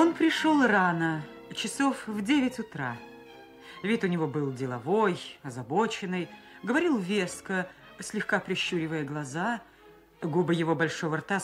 Он пришел рано, часов в 9 утра. Вид у него был деловой, озабоченный, говорил веско, слегка прищуривая глаза. Губы его большого рта